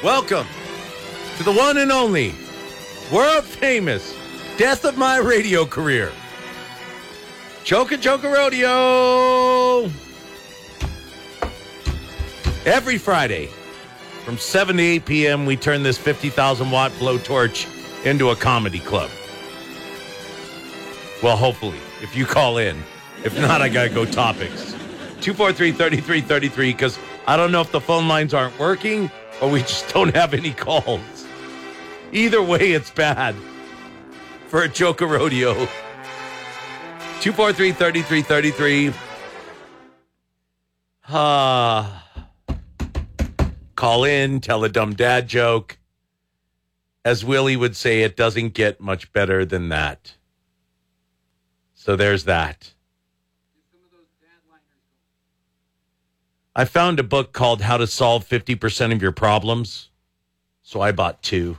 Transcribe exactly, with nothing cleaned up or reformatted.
Welcome to the one and only, world famous, death of my radio career, Choka Choka Rodeo. Every Friday from seven to eight p.m., we turn this fifty thousand watt blowtorch into a comedy club. Well, hopefully, if you call in. If not, I got to go topics. two four three, three three three three, because I don't know if the phone lines aren't working or we just don't have any calls. Either way, it's bad for a Choka Rodeo. two four three, three three three three. Ah. Call in, tell a dumb dad joke. As Willie would say, it doesn't get much better than that. So there's that. I found a book called How to Solve fifty percent of Your Problems, so I bought two.